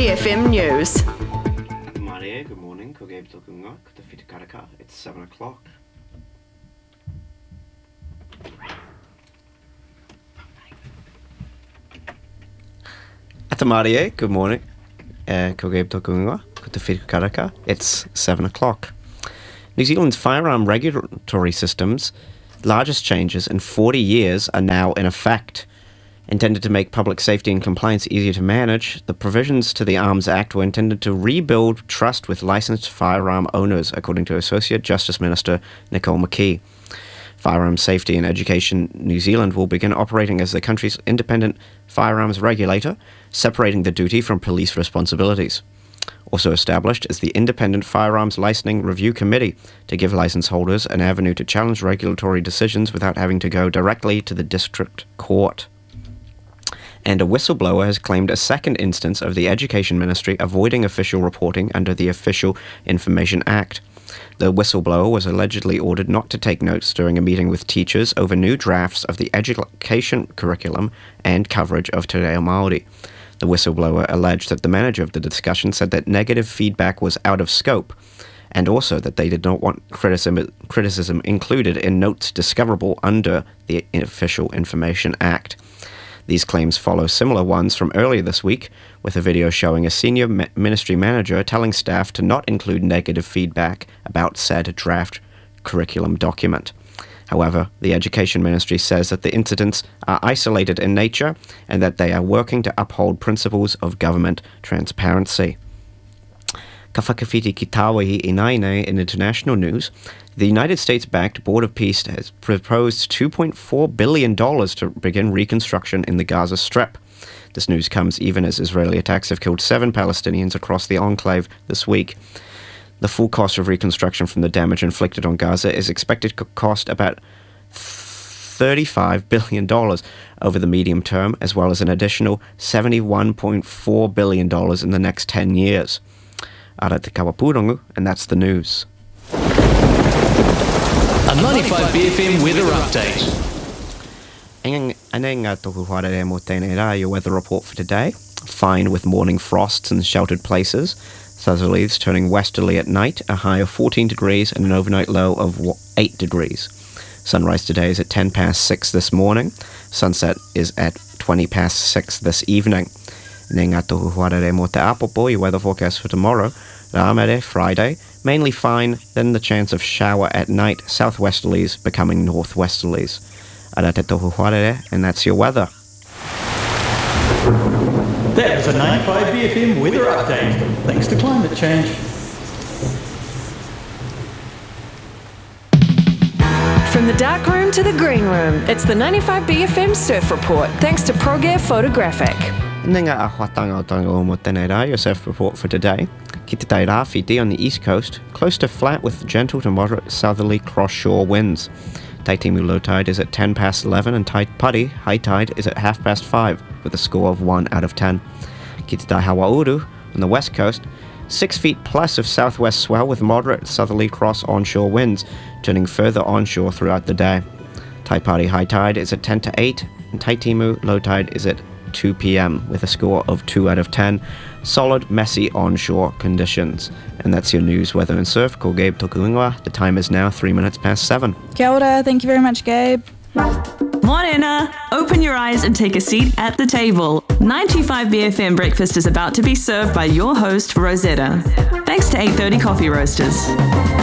BFM News. Maria, good morning. Ko Gabe Tokunga, Kuta Fitakaraka. It's 7 o'clock. Atamarie, good morning. Ko Gabe Tokunga, Kuta Fitakaraka. It's 7 o'clock. New Zealand's firearm regulatory systems, largest changes in 40 years, are now in effect. Intended to make public safety and compliance easier to manage, the provisions to the Arms Act were intended to rebuild trust with licensed firearm owners, according to Associate Justice Minister Nicole McKee. Firearm Safety and Education New Zealand will begin operating as the country's independent firearms regulator, separating the duty from police responsibilities. Also established is the Independent Firearms Licensing Review Committee to give license holders an avenue to challenge regulatory decisions without having to go directly to the district court. And a whistleblower has claimed a second instance of the Education Ministry avoiding official reporting under the Official Information Act. The whistleblower was allegedly ordered not to take notes during a meeting with teachers over new drafts of the education curriculum and coverage of Te Reo Māori. The whistleblower alleged that the manager of the discussion said that negative feedback was out of scope, and also that they did not want criticism included in notes discoverable under the Official Information Act. These claims follow similar ones from earlier this week, with a video showing a senior ministry manager telling staff to not include negative feedback about said draft curriculum document. However, the Education Ministry says that the incidents are isolated in nature and that they are working to uphold principles of government transparency. Ka whakawhiti ki tāwahi I nainei in international news, the United States-backed Board of Peace has proposed $2.4 billion to begin reconstruction in the Gaza Strip. This news comes even as Israeli attacks have killed 7 Palestinians across the enclave this week. The full cost of reconstruction from the damage inflicted on Gaza is expected to cost about $35 billion over the medium term, as well as an additional $71.4 billion in the next 10 years. Ara te Kawapurongu, and that's the news. A 95 BFM weather update. Anenga toku wharere mo tēnei rā, your weather report for today. Fine with morning frosts in sheltered places. Southerlies turning westerly at night, a high of 14 degrees and an overnight low of 8 degrees. Sunrise today is at 10 past 6 this morning. Sunset is at 20 past 6 this evening. Nenga tohu wharere mo te apopo, your weather forecast for tomorrow. Rāmere, Friday, mainly fine, then the chance of shower at night, southwesterlies becoming northwesterlies. Ara te tohu wharere, and that's your weather. That was a 95 BFM weather update. Thanks to climate change. From the dark room to the green room, it's the 95 BFM Surf Report, thanks to ProGear Photographic. Nenga a whatanga o tanga o mo tēnei rā, your surf report for today. Ki te tai rāwhiti on the east coast, close to flat with gentle to moderate southerly cross-shore winds. Taitimu low tide is at 10 past 11 and Taipari high tide is at half past 5 with a score of 1 out of 10. Ki te tai Hawauru on the west coast, 6 feet plus of southwest swell with moderate southerly cross-onshore winds, turning further onshore throughout the day. Taipari high tide is at 10 to 8 and Taitimu low tide is at 2 p.m. with a score of 2 out of 10. Solid, messy onshore conditions. And that's your news, weather and surf. Ko Gabe Tokuingoa. The time is now 3 minutes past 7. Kia ora, thank you very much, Gabe. Morena! Open your eyes and take a seat at the table. 95 BFM breakfast is about to be served by your host, Rosetta. Thanks to 830 Coffee Roasters.